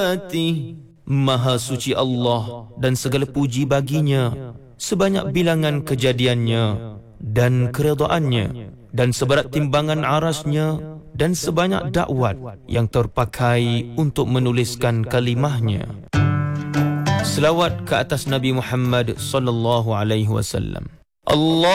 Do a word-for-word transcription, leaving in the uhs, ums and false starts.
Maha suci Allah dan segala puji baginya, sebanyak bilangan kejadiannya dan keredaannya, dan seberat timbangan arasnya, dan sebanyak dakwat yang terpakai untuk menuliskan kalimahnya. Selawat ke atas Nabi Muhammad sallallahu alaihi wasallam. Allah